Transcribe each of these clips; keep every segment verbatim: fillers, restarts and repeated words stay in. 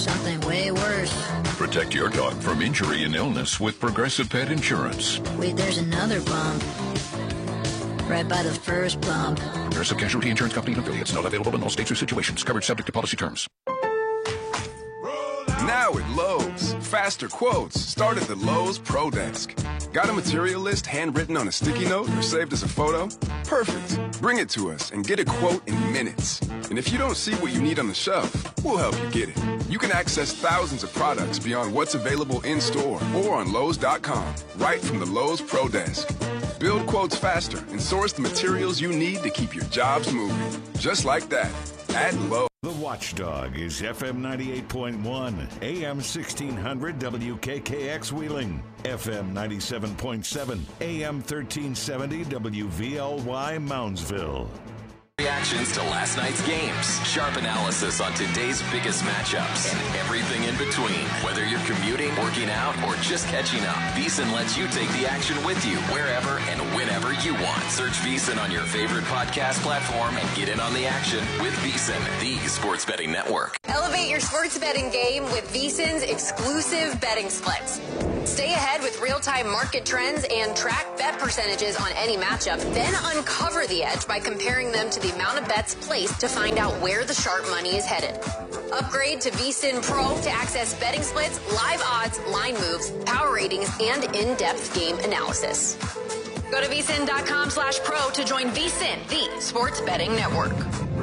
something way worse. Protect your dog from injury and illness with Progressive Pet Insurance. Wait, there's another bump. Right by the first bump. Progressive Casualty Insurance Company and affiliates. Not available in all states or situations. Coverage subject to policy terms. Now at Lowe's, faster quotes start at the Lowe's Pro Desk. Got a material list handwritten on a sticky note or saved as a photo? Perfect. Bring it to us and get a quote in minutes. And if you don't see what you need on the shelf, we'll help you get it. You can access thousands of products beyond what's available in store or on Lowe's dot com, right from the Lowe's Pro Desk. Build quotes faster and source the materials you need to keep your jobs moving. Just like that, at Lowe's. The Watchdog is F M ninety-eight point one, A M sixteen hundred W K K X Wheeling, F M ninety-seven point seven, A M thirteen seventy W V L Y Moundsville. Reactions to last night's games, sharp analysis on today's biggest matchups, and everything in between. Whether you're commuting, working out, or just catching up, VEASAN lets you take the action with you wherever and whenever you want. Search VEASAN on your favorite podcast platform and get in on the action with VEASAN, the sports betting network. Elevate your sports betting game with VEASAN's exclusive betting splits. Stay ahead with real-time market trends and track bet percentages on any matchup, then uncover the edge by comparing them to the amount of bets placed to find out where the sharp money is headed. Upgrade to VEASAN Pro to access betting splits, live odds, line moves, power ratings, and in-depth game analysis. Go to VEASAN.com slash pro to join VEASAN, the sports betting network.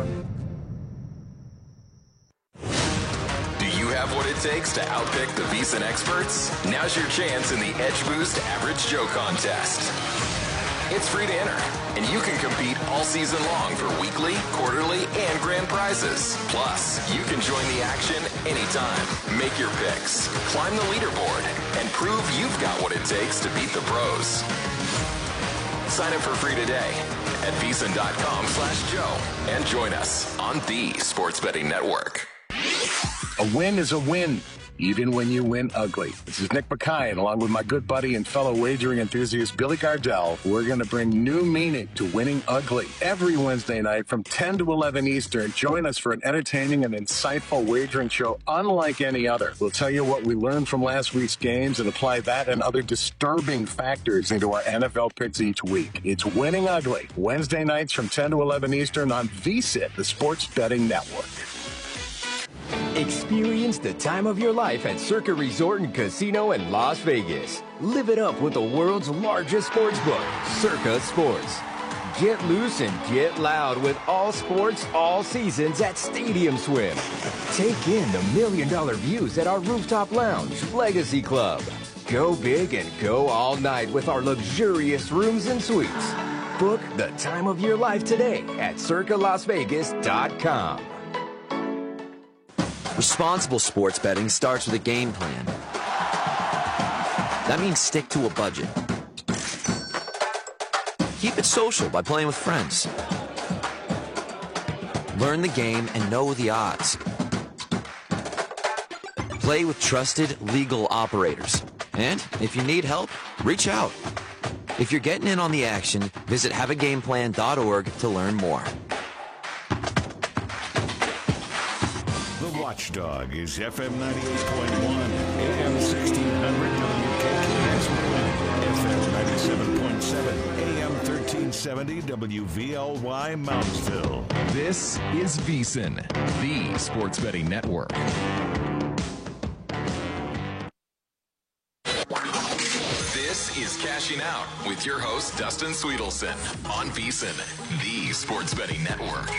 Do you have what it takes to outpick the VEASAN experts? Now's your chance in the Edge Boost Average Joe contest. It's free to enter, and you can compete all season long for weekly, quarterly, and grand prizes. Plus, you can join the action anytime. Make your picks, climb the leaderboard, and prove you've got what it takes to beat the pros. Sign up for free today at VEASAN.com slash Joe and join us on the Sports Betting Network. A win is a win, even when you win ugly. This is Nick McKay, and along with my good buddy and fellow wagering enthusiast Billy Gardell, we're going to bring new meaning to winning ugly. Every Wednesday night from ten to eleven Eastern, join us for an entertaining and insightful wagering show unlike any other. We'll tell you what we learned from last week's games and apply that and other disturbing factors into our N F L picks each week. It's Winning Ugly, Wednesday nights from ten to eleven Eastern on VEASAN, the Sports Betting Network. Experience the time of your life at Circa Resort and Casino in Las Vegas. Live it up with the world's largest sports book, Circa Sports. Get loose and get loud with all sports, all seasons at Stadium Swim. Take in the million-dollar views at our rooftop lounge, Legacy Club. Go big and go all night with our luxurious rooms and suites. Book the time of your life today at circa las vegas dot com. Responsible sports betting starts with a game plan. That means stick to a budget. Keep it social by playing with friends. Learn the game and know the odds. Play with trusted, legal operators. And if you need help, reach out. If you're getting in on the action, visit have a game plan dot org to learn more. The Watchdog is F M ninety-eight point one, A M sixteen hundred W K K X, F M ninety-seven point seven, A M thirteen seventy W V L Y Moundsville. This is VEASAN, the Sports Betting Network. This is Cashing Out with your host, Dustin Sweetelson, on VEASAN, the Sports Betting Network.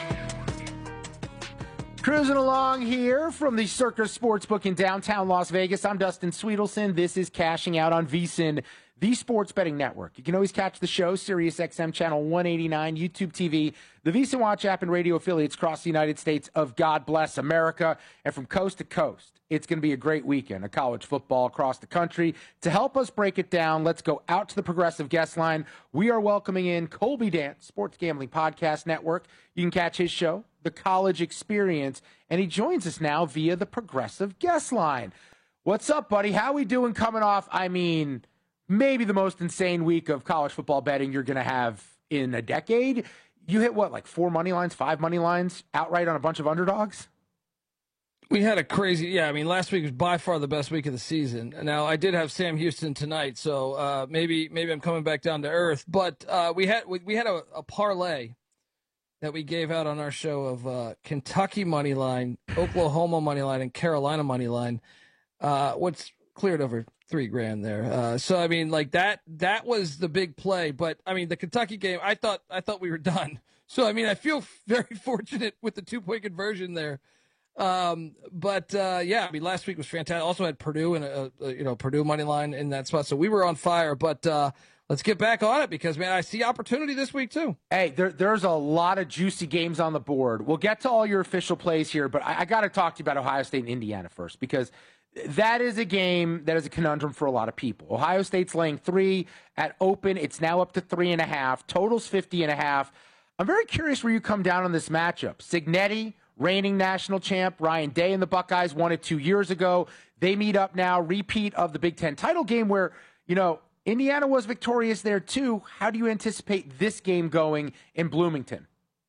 Cruising along here from the Circa Sportsbook in downtown Las Vegas. I'm Dustin Sweetelson. This is Cashing Out on VEASAN, the Sports Betting Network. You can always catch the show, Sirius X M Channel one eighty-nine, YouTube T V, the VEASAN Watch app, and radio affiliates across the United States of God Bless America. And from coast to coast, it's going to be a great weekend of college football across the country. To help us break it down, let's go out to the Progressive guest line. We are welcoming in Colby Dance, Sports Gambling Podcast Network. You can catch his show, The College Experience, and he joins us now via the Progressive guest line. What's up, buddy? How we doing coming off, I mean, maybe the most insane week of college football betting you're going to have in a decade? You hit, what, like four money lines, five money lines outright on a bunch of underdogs? We had a crazy, yeah. I mean, last week was by far the best week of the season. Now, I did have Sam Houston tonight, so uh, maybe maybe I'm coming back down to earth. But uh, we had we, we had a, a parlay that we gave out on our show of uh, Kentucky money line, Oklahoma money line, and Carolina money line. Uh, what's cleared over three grand there. Uh, so I mean, like that that was the big play. But I mean, the Kentucky game, I thought I thought we were done. So I mean, I feel very fortunate with the two point conversion there. Um, but, uh, yeah, I mean, last week was fantastic. Also had Purdue and a, a, you know, Purdue money line in that spot. So we were on fire, but, uh, let's get back on it because, man, I see opportunity this week too. Hey, there, there's a lot of juicy games on the board. We'll get to all your official plays here, but I, I got to talk to you about Ohio State and Indiana first because that is a game that is a conundrum for a lot of people. Ohio State's laying three at open. It's now up to three and a half. Total's fifty and a half. I'm very curious where you come down on this matchup. Cignetti, reigning national champ, Ryan Day and the Buckeyes won it two years ago. They meet up now, repeat of the Big Ten title game where, you know, Indiana was victorious there too. How do you anticipate this game going in Bloomington?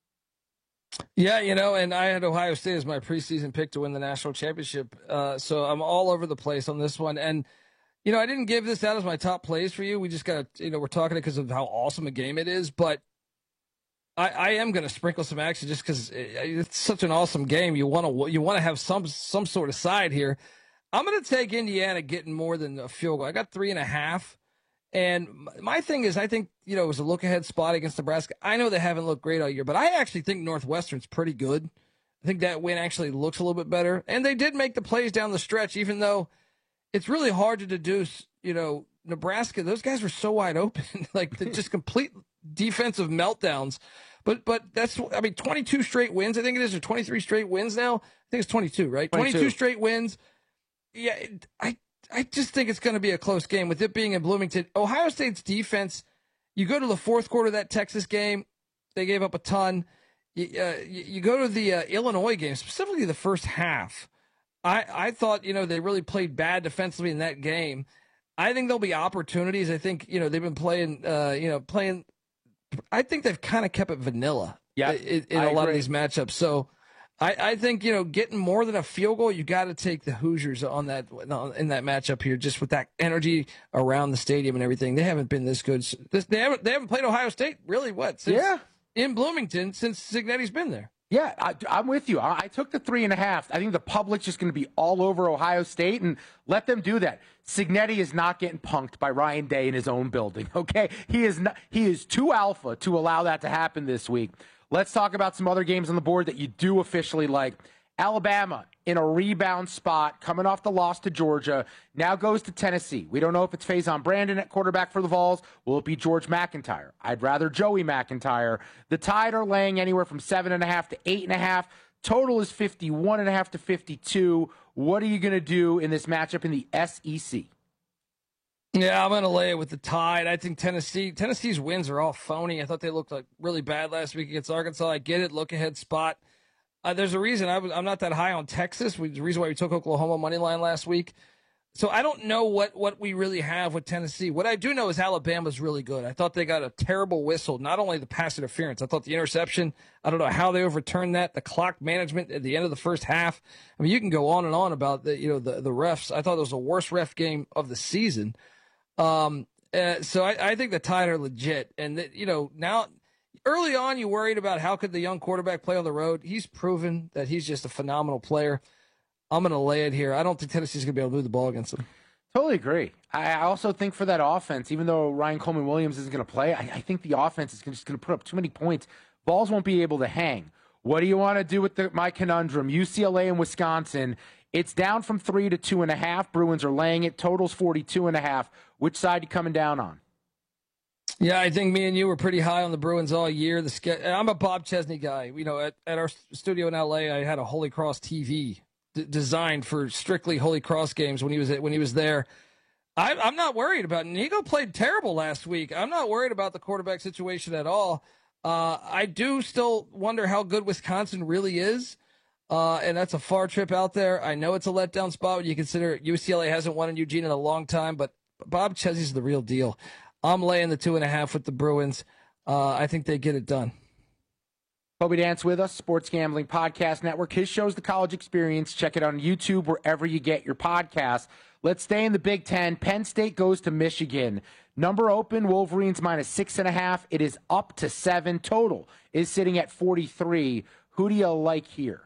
Yeah, you know, and I had Ohio State as my preseason pick to win the national championship. Uh, so I'm all over the place on this one. And, you know, I didn't give this out as my top plays for you. We just got to, you know, we're talking it because of how awesome a game it is. But I, I am going to sprinkle some action just because it, it's such an awesome game. You want to you want to have some some sort of side here. I'm going to take Indiana getting more than a field goal. I got three and a half, and my thing is, I think you know it was a look ahead spot against Nebraska. I know they haven't looked great all year, but I actually think Northwestern's pretty good. I think that win actually looks a little bit better, and they did make the plays down the stretch, even though it's really hard to deduce. You know, Nebraska; those guys were so wide open, like just complete defensive meltdowns. But but that's, I mean, twenty-two straight wins, I think it is, or twenty-three straight wins now. I think it's twenty-two, right? twenty-two, twenty-two straight wins. Yeah, I I just think it's going to be a close game. With it being in Bloomington, Ohio State's defense, you go to the fourth quarter of that Texas game, they gave up a ton. You, uh, you go to the uh, Illinois game, specifically the first half. I, I thought, you know, they really played bad defensively in that game. I think there'll be opportunities. I think, you know, they've been playing, uh, you know, playing – I think they've kind of kept it vanilla yeah, in, in a lot of these matchups. So I, I think, you know, getting more than a field goal, you got to take the Hoosiers on that in that matchup here, just with that energy around the stadium and everything. They haven't been this good. This, they haven't they haven't played Ohio State really what since, yeah in Bloomington since Cignetti's been there. Yeah, I, I'm with you. I, I took the three and a half. I think the public's just going to be all over Ohio State, and let them do that. Cignetti is not getting punked by Ryan Day in his own building, okay? He is not, he is too alpha to allow that to happen this week. Let's talk about some other games on the board that you do officially like. Alabama in a rebound spot, coming off the loss to Georgia, now goes to Tennessee. We don't know if it's Faison Brandon at quarterback for the Vols. Will it be George McIntyre? I'd rather Joey McIntyre. The Tide are laying anywhere from seven and a half to eight and a half. Total is fifty-one and a half to fifty-two. What are you going to do in this matchup in the S E C? Yeah, I'm going to lay it with the Tide. I think Tennessee, Tennessee's wins are all phony. I thought they looked like really bad last week against Arkansas. I get it. Look ahead spot. Uh, there's a reason I was, I'm not that high on Texas. We, the reason why we took Oklahoma money line last week. So I don't know what, what we really have with Tennessee. What I do know is Alabama's really good. I thought they got a terrible whistle. Not only the pass interference, I thought the interception, I don't know how they overturned that. The clock management at the end of the first half. I mean, you can go on and on about the, you know, the, the refs. I thought it was the worst ref game of the season. Um, uh, so I, I think the Tide are legit. And, that, you know, now – early on, you worried about how could the young quarterback play on the road. He's proven that he's just a phenomenal player. I'm going to lay it here. I don't think Tennessee's going to be able to move the ball against him. Totally agree. I also think for that offense, even though Ryan Coleman Williams isn't going to play, I, I think the offense is just going to put up too many points. Balls won't be able to hang. What do you want to do with the, my conundrum? U C L A and Wisconsin. It's down from three to two and a half. Bruins are laying it. Total's forty-two and a half. Which side are you coming down on? Yeah, I think me and you were pretty high on the Bruins all year. The I'm a Bob Chesney guy. You know, at, at our studio in L A, I had a Holy Cross T V d- designed for strictly Holy Cross games when he was when he was there. I, I'm not worried about it. Nigo played terrible last week. I'm not worried about the quarterback situation at all. Uh, I do still wonder how good Wisconsin really is, uh, and that's a far trip out there. I know it's a letdown spot when you consider U C L A hasn't won in Eugene in a long time, but Bob Chesney's the real deal. I'm laying the two and a half with the Bruins. Uh, I think they get it done. Kobe Dance with us, Sports Gambling Podcast Network. His show's The College Experience. Check it on YouTube, wherever you get your podcasts. Let's stay in the Big Ten. Penn State goes to Michigan. Number open, Wolverines minus six and a half. It is up to seven. Total is sitting at forty-three. Who do you like here?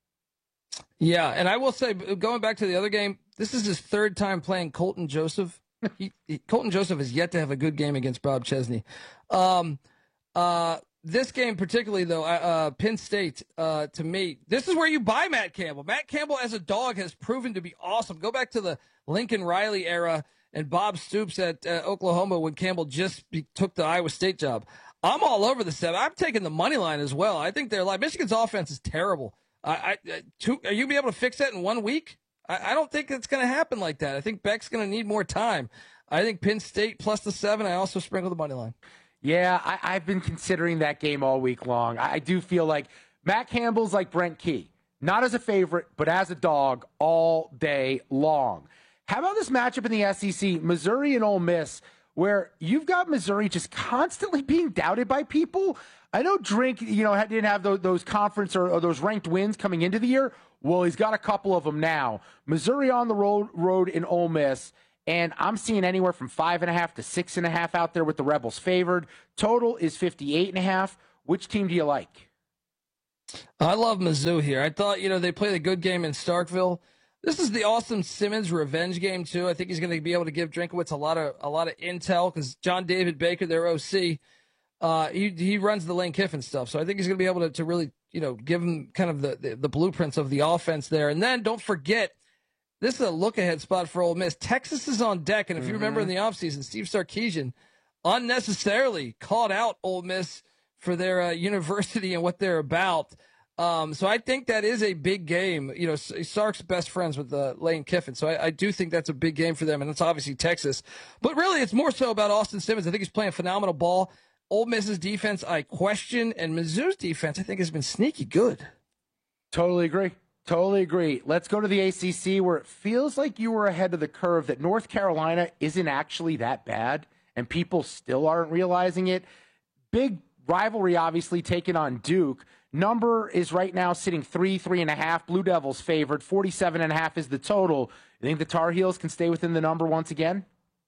Yeah, and I will say, going back to the other game, this is his third time playing Colton Joseph. he, he, Colton Joseph has yet to have a good game against Bob Chesney. Um, uh, this game particularly, though, uh, Penn State, uh, to me, this is where you buy Matt Campbell. Matt Campbell as a dog has proven to be awesome. Go back to the Lincoln Riley era and Bob Stoops at uh, Oklahoma when Campbell just be, took the Iowa State job. I'm all over the seven. I'm taking the money line as well. I think they're like Michigan's offense is terrible. I, I two, are you be able to fix that in one week? I, I don't think it's going to happen like that. I think Beck's going to need more time. I think Penn State plus the seven. I also sprinkle the money line. Yeah, I, I've been considering that game all week long. I, I do feel like Matt Campbell's like Brent Key, not as a favorite, but as a dog all day long. How about this matchup in the S E C, Missouri and Ole Miss, where you've got Missouri just constantly being doubted by people? I know Drink, you know, didn't have those, those conference or, or those ranked wins coming into the year. Well, he's got a couple of them now. Missouri on the road, road in Ole Miss, and I'm seeing anywhere from five and a half to six and a half out there with the Rebels favored. Total is fifty-eight and a half. Which team do you like? I love Mizzou here. I thought, you know, they played a good game in Starkville. This is the Austin Simmons revenge game too. I think he's going to be able to give Drinkowitz a lot of a lot of intel because John David Baker, their O C, uh, he he runs the Lane Kiffin stuff. So I think he's going to be able to, to really, you know, give him kind of the, the the blueprints of the offense there. And then don't forget, this is a look ahead spot for Ole Miss. Texas is on deck, and if mm-hmm. you remember in the offseason, Steve Sarkisian unnecessarily called out Ole Miss for their uh, university and what they're about. Um, so I think that is a big game. You know, Sark's best friends with uh, Lane Kiffin. So I, I do think that's a big game for them, and it's obviously Texas. But really, it's more so about Austin Simmons. I think he's playing phenomenal ball. Ole Miss's defense, I question, and Mizzou's defense, I think, has been sneaky good. Totally agree. Totally agree. Let's go to the A C C, where it feels like you were ahead of the curve, that North Carolina isn't actually that bad, and people still aren't realizing it. Big rivalry, obviously, taking on Duke. Number is right now sitting three, three and a half. Blue Devils favored. forty-seven and a half is the total. You think the Tar Heels can stay within the number once again?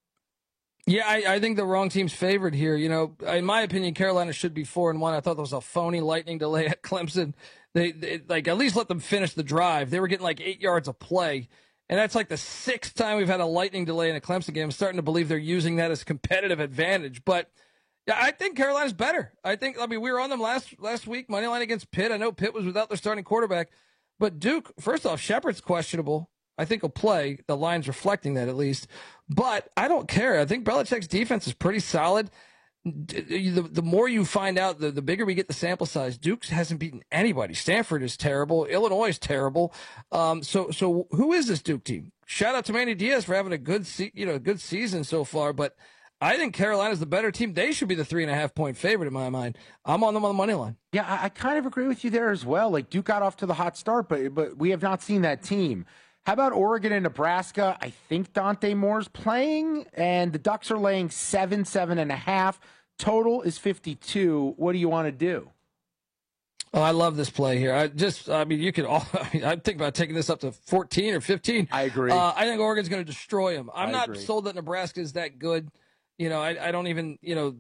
Yeah, I, I think the wrong team's favored here. You know, in my opinion, Carolina should be four and one. I thought that was a phony lightning delay at Clemson. They, they like at least let them finish the drive. They were getting like eight yards of play, and that's like the sixth time we've had a lightning delay in a Clemson game. I'm starting to believe they're using that as competitive advantage, but. Yeah, I think Carolina's better. I think, I mean, we were on them last last week, money line against Pitt. I know Pitt was without their starting quarterback. But Duke, first off, Shepard's questionable. I think he'll play. The line's reflecting that at least. But I don't care. I think Belichick's defense is pretty solid. The, the more you find out, the, the bigger we get the sample size. Duke hasn't beaten anybody. Stanford is terrible. Illinois is terrible. Um, so so who is this Duke team? Shout out to Manny Diaz for having a good se- you know good season so far, but I think Carolina's the better team. They should be the three and a half point favorite in my mind. I'm on them on the money line. Yeah, I, I kind of agree with you there as well. Like Duke got off to the hot start, but but we have not seen that team. How about Oregon and Nebraska? I think Dante Moore's playing, and the Ducks are laying seven, seven and a half. Total is fifty-two. What do you want to do? Oh, I love this play here. I just, I mean, you could all, I mean, I'm thinking about taking this up to fourteen or fifteen. I agree. Uh, I think Oregon's going to destroy them. I'm I not agree. sold that Nebraska is that good. You know, I, I don't even, you know,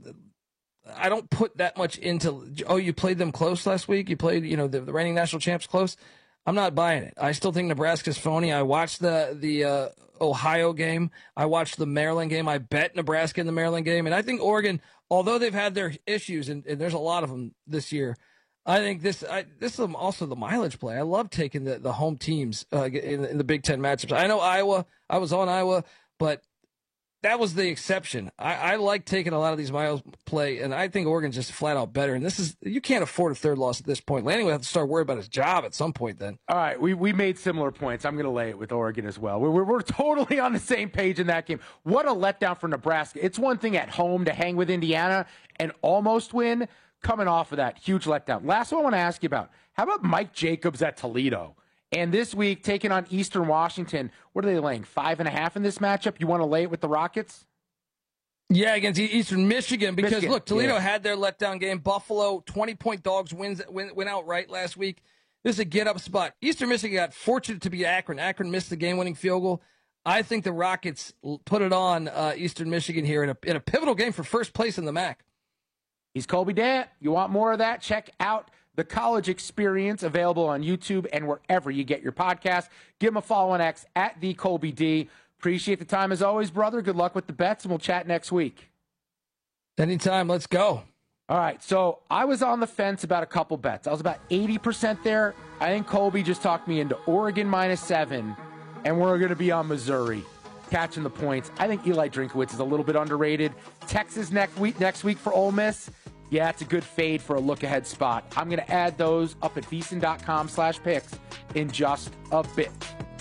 I don't put that much into, oh, you played them close last week? You played, you know, the, the reigning national champs close? I'm not buying it. I still think Nebraska's phony. I watched the, the uh, Ohio game. I watched the Maryland game. I bet Nebraska in the Maryland game. And I think Oregon, although they've had their issues, and, and there's a lot of them this year, I think this I, this is also the mileage play. I love taking the, the home teams uh, in, in the Big Ten matchups. I know Iowa. I was on Iowa, but that was the exception. I, I like taking a lot of these miles play, and I think Oregon's just flat out better. And this is you can't afford a third loss at this point. Lanning will have to start worrying about his job at some point. Then, all right, we we made similar points. I'm going to lay it with Oregon as well. We're, we're we're totally on the same page in that game. What a letdown for Nebraska! It's one thing at home to hang with Indiana and almost win. Coming off of that huge letdown. Last one I want to ask you about. How about Mike Jacobs at Toledo? And this week, taking on Eastern Washington, what are they laying? Five and a half in this matchup? You want to lay it with the Rockets? Yeah, against Eastern Michigan, because, Michigan, look, Toledo yeah. had their letdown game. Buffalo, twenty-point dogs, wins win, went outright last week. This is a get-up spot. Eastern Michigan got fortunate to beat Akron. Akron missed the game-winning field goal. I think the Rockets put it on uh, Eastern Michigan here in a, in a pivotal game for first place in the M A C. He's Colby Dant. You want more of that? Check out The College Experience, available on YouTube and wherever you get your podcast. Give him a follow on X at the Colby D. Appreciate the time as always, brother. Good luck with the bets, and we'll chat next week. Anytime. Let's go. All right, so I was on the fence about a couple bets. I was about eighty percent there. I think Colby just talked me into Oregon minus seven, and we're going to be on Missouri, catching the points. I think Eli Drinkowitz is a little bit underrated. Texas next week, next week for Ole Miss. Yeah, it's a good fade for a look-ahead spot. I'm going to add those up at VSiN.com slash picks in just a bit.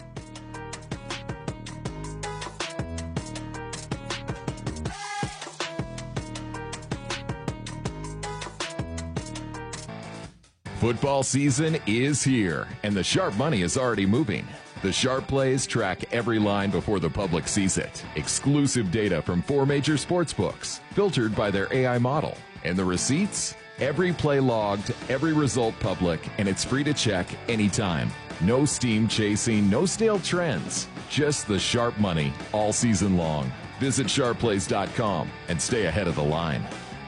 Football season is here, and the sharp money is already moving. The Sharp Plays track every line before the public sees it. Exclusive data from four major sportsbooks, filtered by their A I model. And the receipts? Every play logged, every result public, and it's free to check anytime. No steam chasing, no stale trends. Just the sharp money all season long. Visit sharp plays dot com and stay ahead of the line.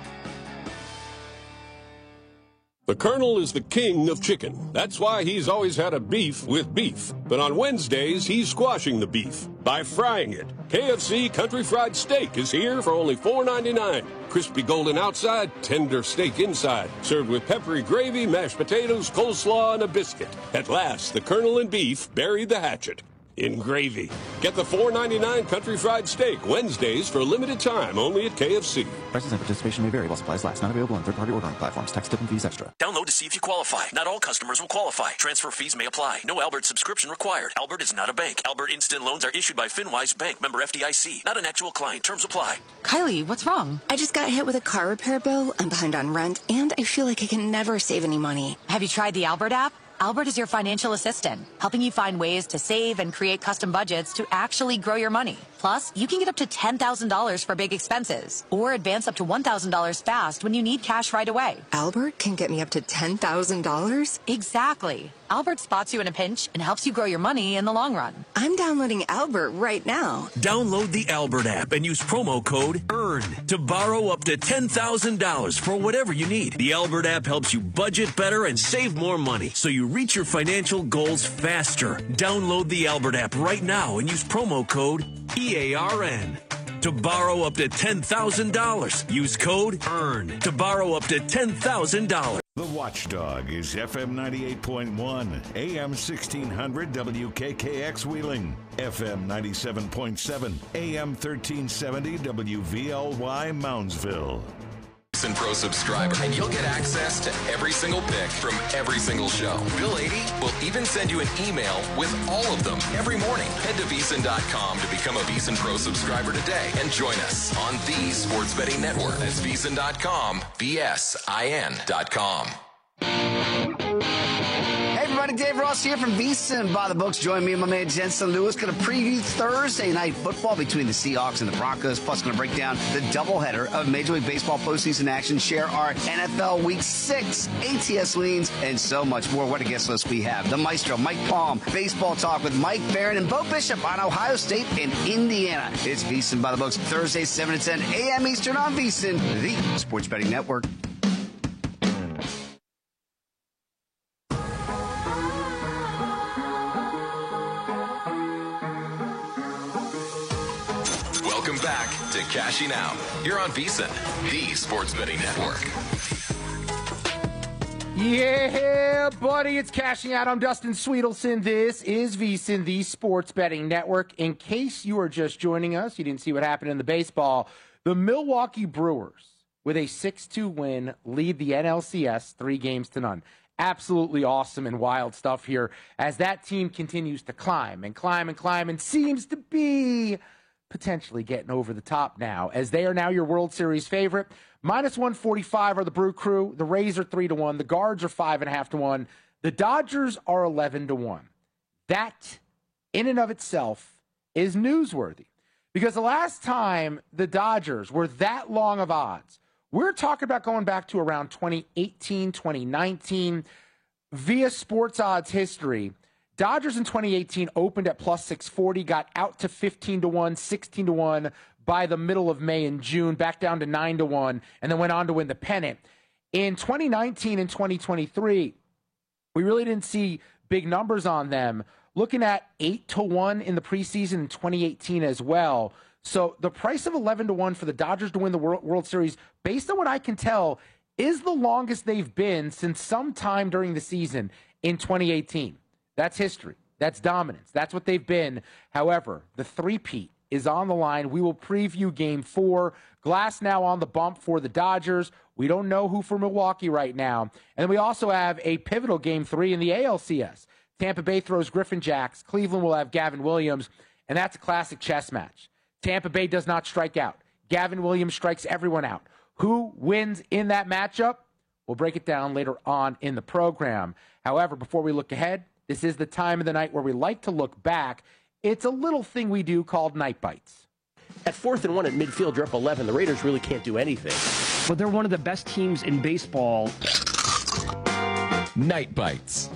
The Colonel is the king of chicken. That's why he's always had a beef with beef. But on Wednesdays, he's squashing the beef by frying it. K F C Country Fried Steak is here for only four ninety-nine. Crispy golden outside, tender steak inside. Served with peppery gravy, mashed potatoes, coleslaw, and a biscuit. At last, the Colonel and beef buried the hatchet in gravy. Get the four ninety-nine Country Fried Steak Wednesdays for a limited time only at K F C. Prices and participation may vary while supplies last. Not available on third-party ordering platforms. Tax, tip, and fees extra. Download to see if you qualify. Not all customers will qualify. Transfer fees may apply. No Albert subscription required. Albert is not a bank. Albert Instant Loans are issued by FinWise Bank, member F D I C. Not an actual client. Terms apply. Kylie, what's wrong? I just got hit with a car repair bill. I'm behind on rent, and I feel like I can never save any money. Have you tried the Albert app? Albert is your financial assistant, helping you find ways to save and create custom budgets to actually grow your money. Plus, you can get up to ten thousand dollars for big expenses, or advance up to one thousand dollars fast when you need cash right away. Albert can get me up to ten thousand dollars? Exactly. Albert spots you in a pinch and helps you grow your money in the long run. I'm downloading Albert right now. Download the Albert app and use promo code EARN to borrow up to ten thousand dollars for whatever you need. The Albert app helps you budget better and save more money, so you reach your financial goals faster. Download the Albert app right now and use promo code E A R N to borrow up to ten thousand dollars. Use code EARN to borrow up to ten thousand dollars. The Watchdog is F M ninety-eight point one, A M sixteen hundred W K K X Wheeling, F M ninety-seven point seven, A M thirteen seventy W V L Y Moundsville. VSiN Pro subscriber, and you'll get access to every single pick from every single show. Bill eighty will even send you an email with all of them every morning. Head to V S I N dot com to become a VSiN Pro subscriber today and join us on the Sports Betting Network. That's V S I N dot com, V S I N dot com. Hey everybody, Dave Ross here from VSiN by the Books. Join me and my man Jensen Lewis. Going to preview Thursday night football between the Seahawks and the Broncos. Plus, going to break down the doubleheader of Major League Baseball postseason action. Share our N F L Week Six A T S leans and so much more. What a guest list we have! The Maestro, Mike Palm, baseball talk with Mike Barron and Bo Bishop on Ohio State and Indiana. It's VSiN by the Books Thursday, seven to ten A M Eastern on VSiN, the Sports Betting Network. Back to Cashing Out here on VSiN, the Sports Betting Network. Yeah, buddy, it's Cashing Out. I'm Dustin Sweetelson. This is VSiN, the Sports Betting Network. In case you are just joining us, you didn't see what happened in the baseball, the Milwaukee Brewers, with a six two win, lead the N L C S three games to none. Absolutely awesome and wild stuff here as that team continues to climb and climb and climb and seems to be potentially getting over the top now, as they are now your World Series favorite. Minus one forty-five are the Brew Crew. The Rays are three to one. The Guards are five and a half to one. The Dodgers are eleven to one. That, in and of itself, is newsworthy, Because the last time the Dodgers were that long of odds, we're talking about going back to around twenty eighteen, twenty nineteen. Via sports odds history, Dodgers in twenty eighteen opened at plus six forty, got out to fifteen to one, sixteen to one by the middle of May and June, back down to nine to one, and then went on to win the pennant. In twenty nineteen and twenty twenty-three, we really didn't see big numbers on them. Looking at eight to one in the preseason in twenty eighteen as well. So the price of eleven to one for the Dodgers to win the World, World Series, based on what I can tell, is the longest they've been since sometime during the season in twenty eighteen. That's history. That's dominance. That's what they've been. However, the three-peat is on the line. We will preview game four. Glass now on the bump for the Dodgers. We don't know who for Milwaukee right now. And we also have a pivotal game three in the A L C S. Tampa Bay throws Griffin Jacks. Cleveland will have Gavin Williams. And that's a classic chess match. Tampa Bay does not strike out. Gavin Williams strikes everyone out. Who wins in that matchup? We'll break it down later on in the program. However, before we look ahead, this is the time of the night where we like to look back. It's a little thing we do called Night Bites. At fourth and one at midfield, you're up eleven. The Raiders really can't do anything. But they're one of the best teams in baseball. Night Bites.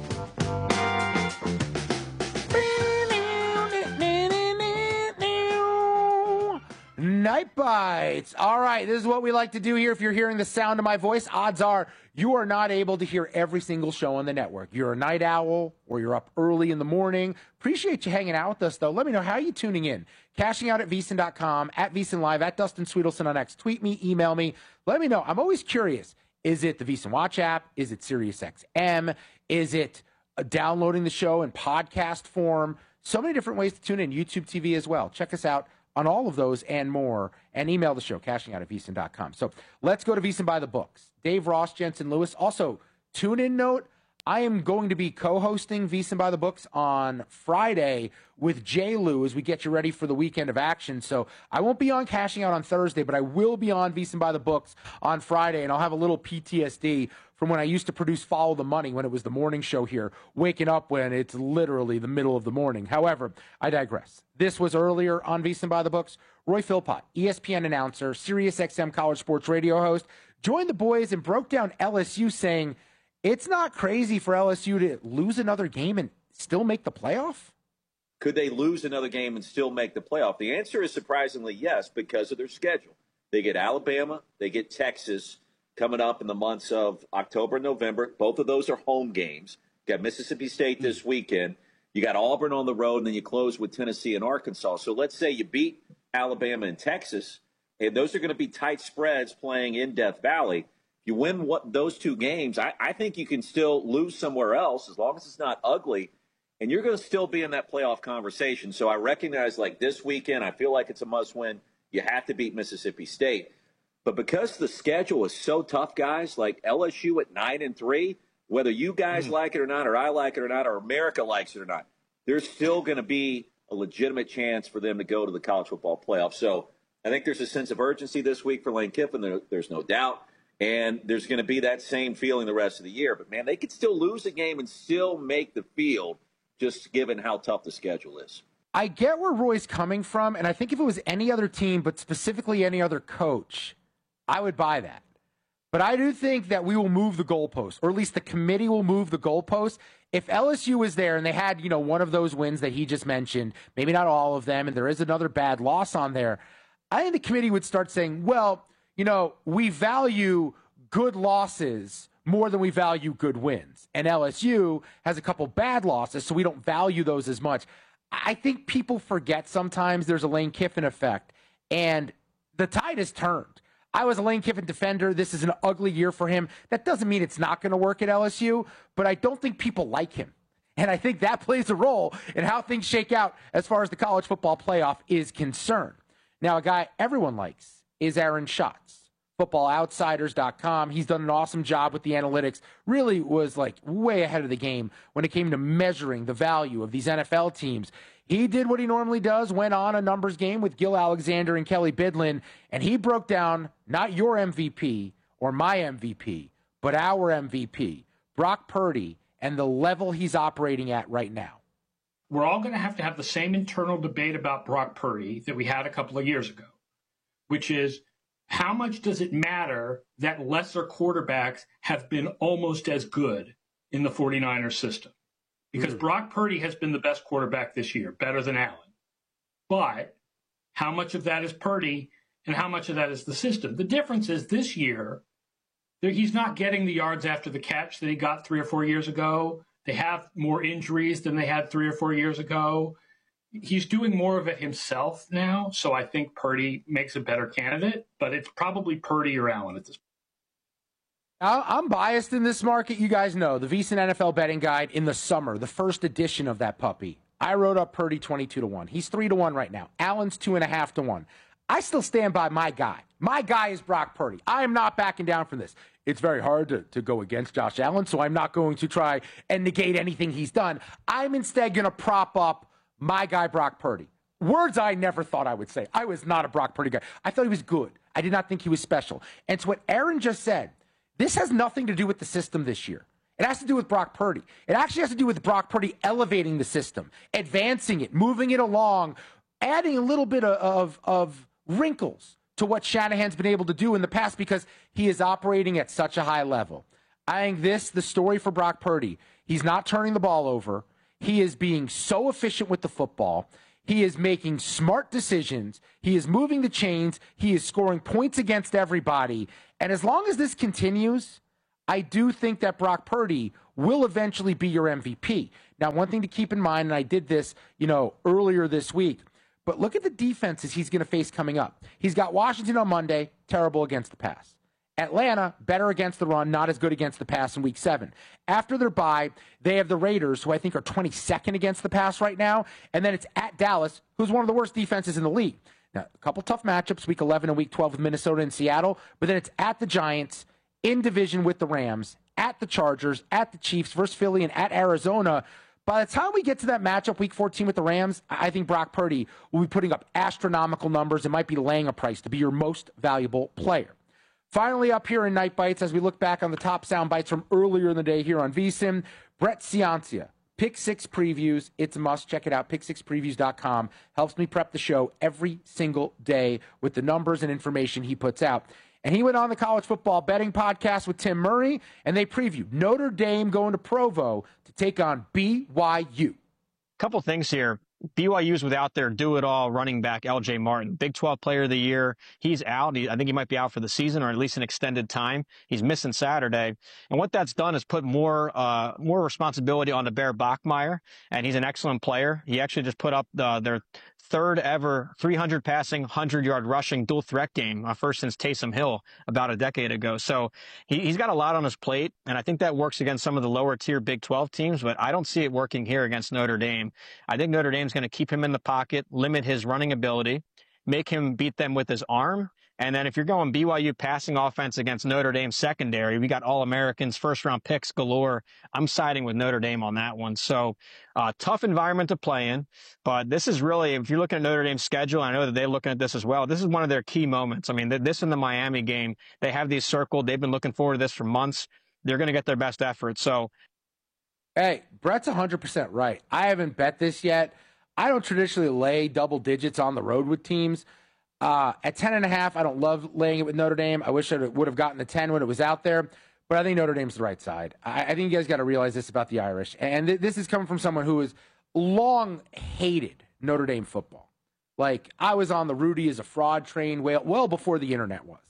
Night Bites. All right, this is what we like to do here. If you're hearing the sound of my voice, odds are you are not able to hear every single show on the network. You're a night owl or you're up early in the morning. Appreciate you hanging out with us, though. Let me know how you tuning in. Cashing out at VSiN dot com, at VSiN Live, at Dustin Sweetelson on X. Tweet me, email me. Let me know. I'm always curious. Is it the VSiN Watch app? Is it SiriusXM? Is it uh, downloading the show in podcast form? So many different ways to tune in. YouTube T V as well. Check us out on all of those and more, and email the show, cashing out at VSiN dot com. So let's go to VSiN by the books. Dave Ross, Jensen Lewis. Also, tune-in note, I am going to be co-hosting VSiN by the books on Friday with J. Lou as we get you ready for the weekend of action. So I won't be on Cashing Out on Thursday, but I will be on VSiN by the books on Friday, and I'll have a little P T S D from when I used to produce Follow the Money when it was the morning show here, waking up when it's literally the middle of the morning. However, I digress. This was earlier on VSiN by the books. Roy Philpott, E S P N announcer, SiriusXM College Sports Radio host, joined the boys and broke down L S U, saying it's not crazy for L S U to lose another game and still make the playoff. Could they lose another game and still make the playoff? The answer is surprisingly yes, because of their schedule. They get Alabama, they get Texas coming up in the months of October and November. Both of those are home games. You got Mississippi State this weekend. You got Auburn on the road, and then you close with Tennessee and Arkansas. So let's say you beat Alabama and Texas, and those are going to be tight spreads playing in Death Valley. If you win what those two games, I, I think you can still lose somewhere else as long as it's not ugly, and you're going to still be in that playoff conversation. So I recognize, like, this weekend, I feel like it's a must-win. You have to beat Mississippi State. But because the schedule is so tough, guys, like L S U at nine and three, whether you guys mm. like it or not, or I like it or not, or America likes it or not, there's still going to be a legitimate chance for them to go to the college football playoff. So I think there's a sense of urgency this week for Lane Kiffin. There, there's no doubt. And there's going to be that same feeling the rest of the year. But, man, they could still lose a game and still make the field, just given how tough the schedule is. I get where Roy's coming from, and I think if it was any other team, but specifically any other coach, I would buy that. But I do think that we will move the goalpost, or at least the committee will move the goalpost. If L S U was there and they had, you know, one of those wins that he just mentioned, maybe not all of them, and there is another bad loss on there, I think the committee would start saying, well, you know, we value good losses more than we value good wins. And L S U has a couple bad losses, so we don't value those as much. I think people forget sometimes there's a Lane Kiffin effect, and the tide has turned. I was a Lane Kiffin defender. This is an ugly year for him. That doesn't mean it's not going to work at L S U, but I don't think people like him. And I think that plays a role in how things shake out as far as the college football playoff is concerned. Now, a guy everyone likes is Aaron Schatz, football outsiders dot com. He's done an awesome job with the analytics. Really was like way ahead of the game when it came to measuring the value of these N F L teams. He did what he normally does, went on a numbers game with Gil Alexander and Kelly Bidlin, and he broke down not your M V P or my M V P, but our M V P, Brock Purdy, and the level he's operating at right now. we're all going to have to have the same internal debate about Brock Purdy that we had a couple of years ago, which is how much does it matter that lesser quarterbacks have been almost as good in the 49ers system? Because mm. Brock Purdy has been the best quarterback this year, better than Allen. But how much of that is Purdy and how much of that is the system? The difference is this year, he's not getting the yards after the catch that he got three or four years ago. They have more injuries than they had three or four years ago. He's doing more of it himself now, so I think Purdy makes a better candidate, but it's probably Purdy or Allen at this point. I'm biased in this market. You guys know the VSiN N F L betting guide in the summer, the first edition of that puppy. I wrote up Purdy twenty-two to one. He's three to one right now. Allen's two and a half to one. I still stand by my guy. My guy is Brock Purdy. I am not backing down from this. It's very hard to, to go against Josh Allen, so I'm not going to try and negate anything he's done. I'm instead going to prop up my guy, Brock Purdy. Words I never thought I would say. I was not a Brock Purdy guy. I thought he was good. I did not think he was special. And to what Aaron just said, this has nothing to do with the system this year. It has to do with Brock Purdy. It actually has to do with Brock Purdy elevating the system, advancing it, moving it along, adding a little bit of, of, of wrinkles to what Shanahan's been able to do in the past because he is operating at such a high level. I think this, the story for Brock Purdy, he's not turning the ball over. He is being so efficient with the football. He is making smart decisions. He is moving the chains. He is scoring points against everybody. And as long as this continues, I do think that Brock Purdy will eventually be your M V P. Now, one thing to keep in mind, and I did this, you know, earlier this week, but look at the defenses he's going to face coming up. He's got Washington on Monday, terrible against the pass. Atlanta, better against the run, not as good against the pass in week seven. After their bye, they have the Raiders, who I think are twenty-second against the pass right now. And then it's at Dallas, who's one of the worst defenses in the league. Now, a couple tough matchups, week eleven and week twelve with Minnesota and Seattle. But then it's at the Giants, in division with the Rams, at the Chargers, at the Chiefs versus Philly, and at Arizona. By the time we get to that matchup, week fourteen with the Rams, I think Brock Purdy will be putting up astronomical numbers and might be laying a price to be your most valuable player. Finally, up here in Night Bites, as we look back on the top sound bites from earlier in the day here on VSiN, Brett Ciancia, Pick Six Previews. It's a must. Check it out, pick six previews dot com. Helps me prep the show every single day with the numbers and information he puts out. And he went on the College Football Betting Podcast with Tim Murray, and they previewed Notre Dame going to Provo to take on B Y U. Couple things here. B Y U's without their do-it-all running back, L J Martin. Big twelve Player of the Year. He's out. He, I think he might be out for the season or at least an extended time. He's missing Saturday. And what that's done is put more uh, more responsibility on the Bear Bachmeier, and he's an excellent player. He actually just put up the, their third ever three hundred passing, one hundred yard rushing dual threat game, uh, first since Taysom Hill about a decade ago. So he, he's got a lot on his plate, and I think that works against some of the lower tier Big twelve teams, but I don't see it working here against Notre Dame. I think Notre Dame's going to keep him in the pocket, limit his running ability, make him beat them with his arm. And then if you're going B Y U passing offense against Notre Dame secondary, we got All-Americans, first-round picks galore. I'm siding with Notre Dame on that one. So uh, tough environment to play in. But this is really, if you're looking at Notre Dame's schedule, I know that they're looking at this as well. This is one of their key moments. I mean, this and the Miami game, they have these circled. They've been looking forward to this for months. They're going to get their best effort. So, hey, Brett's one hundred percent right. I haven't bet this yet. I don't traditionally lay double digits on the road with teams. Uh, at ten and a half, I don't love laying it with Notre Dame. I wish I would have gotten the ten when it was out there, but I think Notre Dame's the right side. I, I think you guys got to realize this about the Irish, and th- this is coming from someone who has long hated Notre Dame football. Like, I was on the Rudy is a fraud train well, well before the internet was.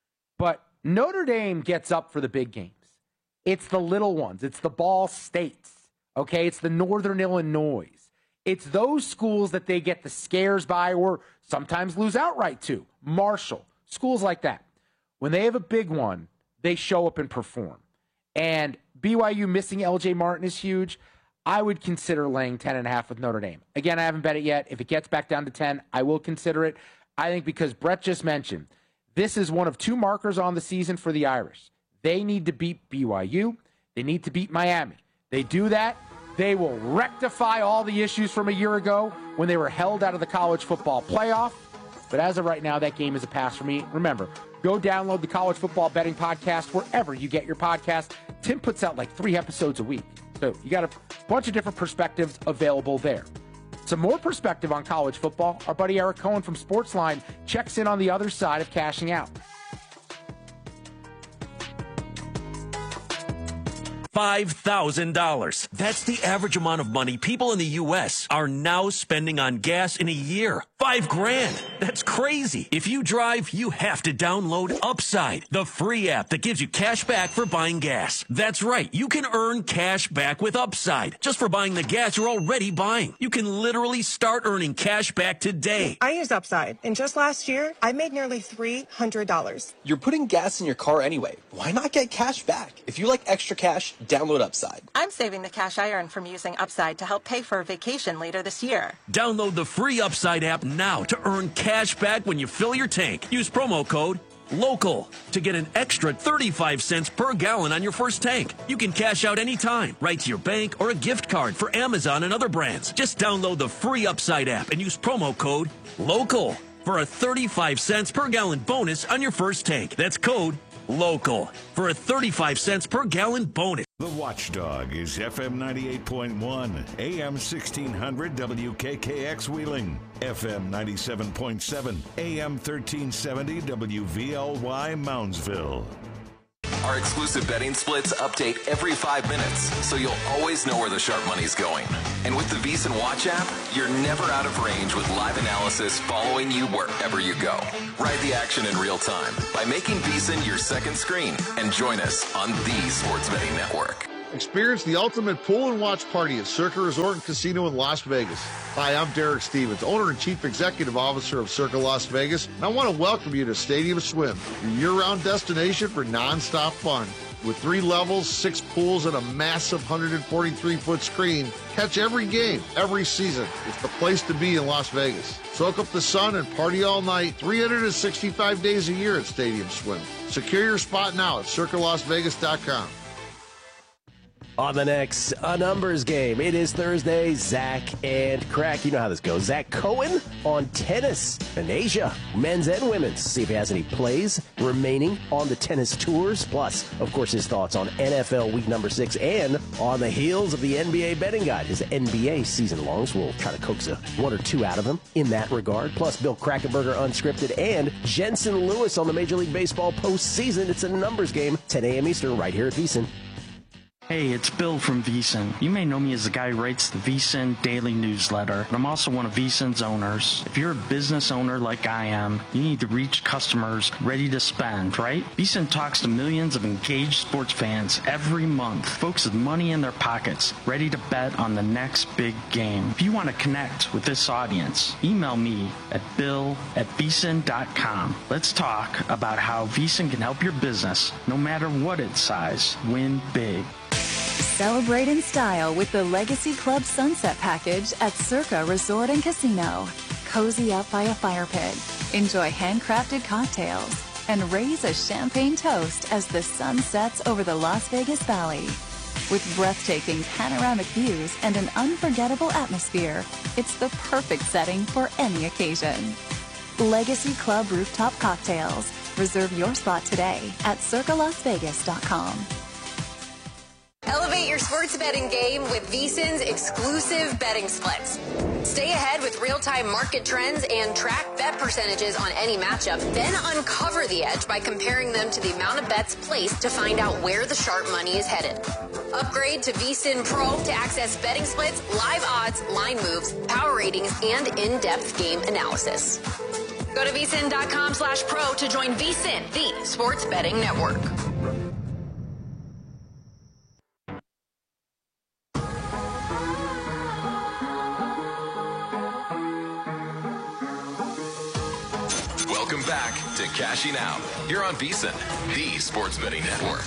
But Notre Dame gets up for the big games. It's the little ones. It's the Ball States, okay? It's the Northern Illinois. It's those schools that they get the scares by or sometimes lose outright to. Marshall, schools like that. When they have a big one, they show up and perform. And B Y U missing L J Martin is huge. I would consider laying ten and a half with Notre Dame. Again, I haven't bet it yet. If it gets back down to ten, I will consider it. I think because Brett just mentioned, this is one of two markers on the season for the Irish. They need to beat B Y U. They need to beat Miami. They do that, they will rectify all the issues from a year ago when they were held out of the college football playoff. But as of right now, that game is a pass for me. Remember, go download the College Football Betting Podcast wherever you get your podcast. Tim puts out like three episodes a week. So you got to Bunch of different perspectives available there. Some more perspective on college football. Our buddy Eric Cohen from Sportsline checks in on the other side of cashing out. five thousand dollars. That's the average amount of money people in the U S are now spending on gas in a year. Five grand. That's crazy. If you drive, you have to download Upside, the free app that gives you cash back for buying gas. That's right. You can earn cash back with Upside just for buying the gas you're already buying. You can literally start earning cash back today. I use Upside, and just last year, I made nearly three hundred dollars. You're putting gas in your car anyway. Why not get cash back? If you like extra cash, download Upside. I'm saving the cash I earn from using Upside to help pay for a vacation later this year. Download the free Upside app now to earn cash back when you fill your tank. Use promo code LOCAL to get an extra thirty-five cents per gallon on your first tank. You can cash out anytime, right to your bank or a gift card for Amazon and other brands. Just download the free Upside app and use promo code LOCAL for a thirty-five cents per gallon bonus on your first tank. That's code LOCAL for a thirty-five cents per gallon bonus. The Watchdog is F M ninety-eight point one, A M sixteen hundred W K K X Wheeling, F M ninety-seven point seven, A M thirteen seventy W V L Y Moundsville. Our exclusive betting splits update every five minutes, so you'll always know where the sharp money's going. And with the VSiN Watch app, you're never out of range with live analysis following you wherever you go. Ride the action in real time by making VSiN your second screen and join us on the Sports Betting Network. Experience the ultimate pool and watch party at Circa Resort and Casino in Las Vegas. Hi, I'm Derek Stevens, owner and chief executive officer of Circa Las Vegas, and I want to welcome you to Stadium Swim, your year-round destination for non-stop fun. With three levels, six pools, and a massive one hundred forty-three foot screen, catch every game, every season. It's the place to be in Las Vegas. Soak up the sun and party all night, three hundred sixty-five days a year at Stadium Swim. Secure your spot now at circa las vegas dot com. On the next A Numbers Game, it is Thursday. Zach and Crack, you know how this goes. Zach Cohen on tennis in Asia, men's and women's. See if he has any plays remaining on the tennis tours. Plus, of course, his thoughts on N F L week number six and on the heels of the N B A betting guide, his N B A season longs. We'll try to coax a one or two out of him in that regard. Plus, Bill Krackomberger unscripted and Jensen Lewis on the Major League Baseball postseason. It's A Numbers Game, ten a.m. Eastern, right here at VSiN. Hey, it's Bill from VSiN. You may know me as the guy who writes the VSiN Daily Newsletter, but I'm also one of VSiN's owners. If you're a business owner like I am, you need to reach customers ready to spend, right? VSiN talks to millions of engaged sports fans every month, folks with money in their pockets, ready to bet on the next big game. If you want to connect with this audience, email me at bill at vsin dot com. Let's talk about how VSiN can help your business, no matter what its size, win big. Celebrate in style with the Legacy Club Sunset Package at Circa Resort and Casino. Cozy up by a fire pit, enjoy handcrafted cocktails, and raise a champagne toast as the sun sets over the Las Vegas Valley. With breathtaking panoramic views and an unforgettable atmosphere, it's the perfect setting for any occasion. Legacy Club Rooftop Cocktails. Reserve your spot today at circa las vegas dot com. Elevate your sports betting game with VSiN's exclusive betting splits. Stay ahead with real-time market trends and track bet percentages on any matchup. Then uncover the edge by comparing them to the amount of bets placed to find out where the sharp money is headed. Upgrade to VSiN Pro to access betting splits, live odds, line moves, power ratings, and in-depth game analysis. Go to vsin dot com slash pro to join VSiN, the sports betting network. Welcome back to Cashing Out. You're on VSiN, the sports betting network.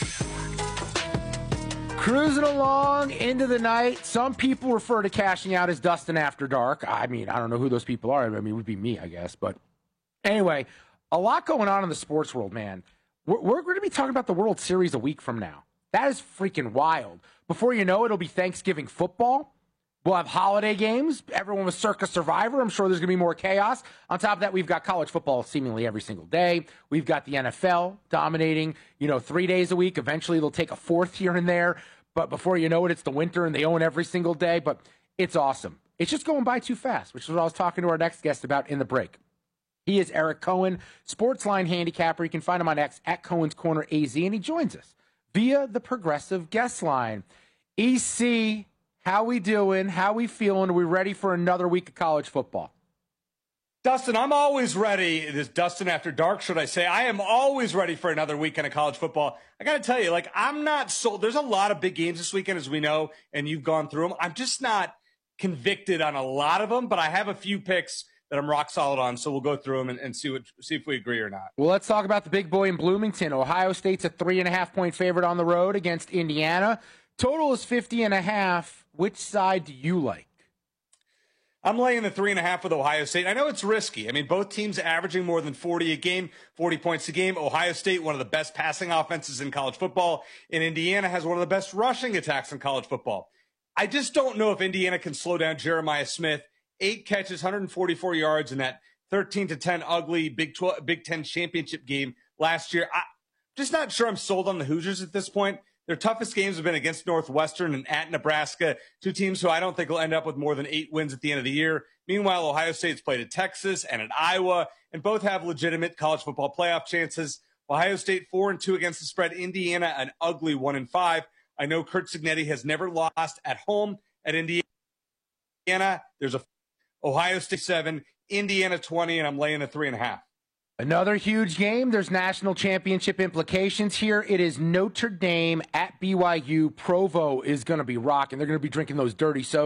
Cruising along into the night. Some people refer to cashing out as Dustin After Dark. I mean, I don't know who those people are. I mean, it would be me, I guess. But anyway, a lot going on in the sports world, man. We're, we're going to be talking about the World Series a week from now. That is freaking wild. Before you know it, it'll be Thanksgiving football. We'll have holiday games. Everyone was Circa Survivor. I'm sure there's going to be more chaos. On top of that, we've got college football seemingly every single day. We've got the N F L dominating, you know, three days a week. Eventually, they'll take a fourth here and there. but before you know it, it's the winter and they own every single day. But it's awesome. It's just going by too fast, which is what I was talking to our next guest about in the break. He is Eric Cohen, Sportsline handicapper. You can find him on X at Cohen's Corner A Z, and he joins us via the Progressive guest line. E C, how we doing? How we feeling? Are we ready for another week of college football? Dustin, I'm always ready. It is Dustin After Dark, should I say. I am always ready for another weekend of college football. I got to tell you, like, I'm not sold. There's a lot of big games this weekend, as we know, and you've gone through them. I'm just not convicted on a lot of them, but I have a few picks that I'm rock solid on, so we'll go through them and, and see what see if we agree or not. Well, let's talk about the big boy in Bloomington. Ohio State's a three and a half point favorite on the road against Indiana. Total is fifty and a half. Which side do you like? I'm laying the three and a half with Ohio State. I know it's risky. I mean, both teams averaging more than forty a game, forty points a game. Ohio State, one of the best passing offenses in college football. And Indiana has one of the best rushing attacks in college football. I just don't know if Indiana can slow down Jeremiah Smith. Eight catches, one hundred forty-four yards in that thirteen to ten ugly Big twelve, Big Ten championship game last year. I'm just not sure I'm sold on the Hoosiers at this point. Their toughest games have been against Northwestern and at Nebraska, two teams who I don't think will end up with more than eight wins at the end of the year. Meanwhile, Ohio State's played at Texas and at Iowa, and both have legitimate college football playoff chances. Ohio State four and two against the spread. Indiana an ugly one and five. I know Curt Cignetti has never lost at home at Indiana. There's a Ohio State seven, Indiana twenty, and I'm laying a three and a half. Another huge game. There's national championship implications here. It is Notre Dame at B Y U. Provo is going to be rocking. They're going to be drinking those dirty sodas.